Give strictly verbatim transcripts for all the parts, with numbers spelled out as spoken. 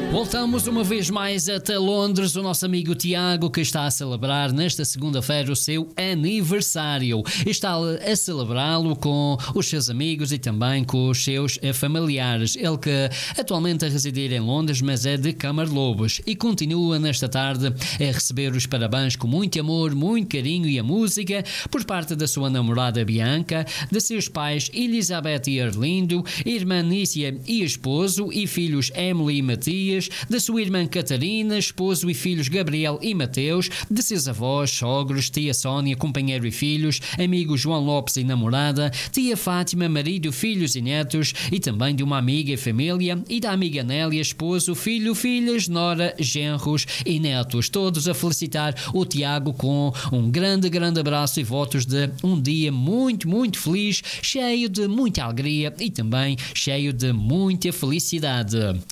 Voltamos uma vez mais até Londres, o nosso amigo Tiago, que está a celebrar nesta segunda-feira o seu aniversário. Está a celebrá-lo com os seus amigos e também com os seus familiares. Ele que atualmente a residir em Londres, mas é de Camarlobos, e continua nesta tarde a receber os parabéns com muito amor, muito carinho e a música por parte da sua namorada Bianca, de seus pais Elizabeth e Arlindo, irmã Nícia e esposo e filhos Emily e Matias, da sua irmã Catarina, esposo e filhos Gabriel e Mateus, de seus avós, sogros, tia Sónia, companheiro e filhos, amigo João Lopes e namorada, tia Fátima, marido, filhos e netos, e também de uma amiga e família, e da amiga Nélia, esposo, filho, filhas, nora, genros e netos, todos a felicitar o Tiago com um grande, grande abraço e votos de um dia muito, muito feliz, cheio de muita alegria e também cheio de muita felicidade.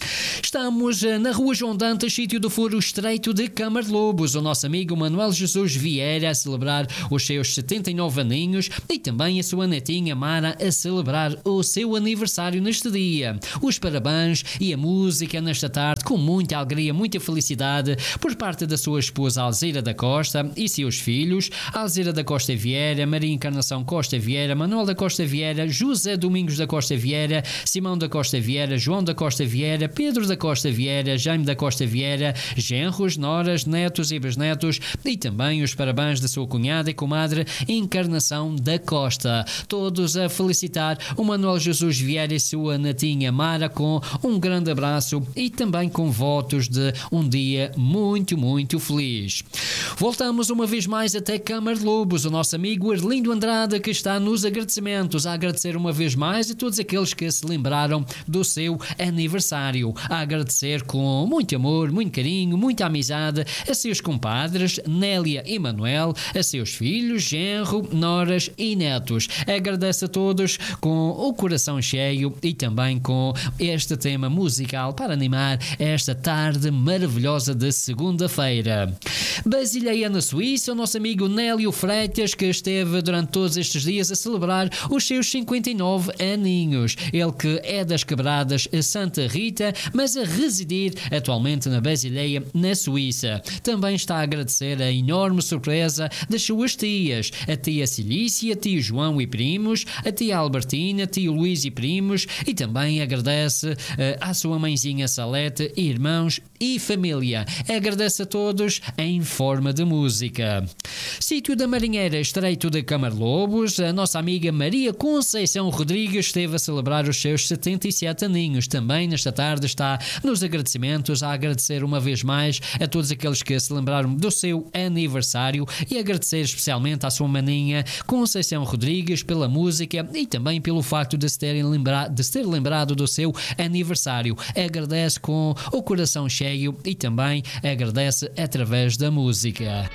Estamos na Rua João Dantas, sítio do Furo Estreito de Camarlobos, o nosso amigo Manuel Jesus Vieira a celebrar os seus setenta e nove aninhos e também a sua netinha Mara a celebrar o seu aniversário neste dia. Os parabéns e a música nesta tarde com muita alegria, muita felicidade por parte da sua esposa Alzira da Costa e seus filhos, Alzira da Costa Vieira, Maria Encarnação Costa Vieira, Manuel da Costa Vieira, José Domingos da Costa Vieira, Simão da Costa Vieira, João da Costa Vieira, Pedro da Costa Vieira, Jaime da Costa Vieira, genros, noras, netos e bisnetos, e também os parabéns da sua cunhada e comadre Encarnação da Costa. Todos a felicitar o Manuel Jesus Vieira e sua netinha Mara com um grande abraço e também com votos de um dia muito, muito feliz. Voltamos uma vez mais até Camarlobos, o nosso amigo Arlindo Andrade, que está nos agradecimentos, a agradecer uma vez mais a todos aqueles que se lembraram do seu aniversário, a agradecer com muito amor, muito carinho, muita amizade a seus compadres Nélia e Manuel, a seus filhos, genro, noras e netos. Agradece a todos com o coração cheio e também com este tema musical para animar esta tarde maravilhosa de segunda-feira. Basileia, na Suíça, o nosso amigo Nélio Freitas, que esteve durante todos estes dias a celebrar os seus cinquenta e nove aninhos. Ele que é das Quebradas Santa Rita, mas a residir atualmente na Basileia, na Suíça. Também está a agradecer a enorme surpresa das suas tias, a tia Cilícia, tio João e primos, a tia Albertina, tio Luís e primos, e também agradece uh, à sua mãezinha Salete, irmãos e família. Agradece a todos em forma de música. Sítio da Marinheira, Estreito de Camarlobos, a nossa amiga Maria Conceição Rodrigues esteve a celebrar os seus setenta e sete aninhos. Também nesta tarde está nos agradecimentos a agradecer uma vez mais a todos aqueles que se lembraram do seu aniversário e agradecer especialmente à sua maninha Conceição Rodrigues pela música e também pelo facto de se, terem lembrado, de se ter lembrado do seu aniversário. Agradece com o coração cheio e também agradece através da música.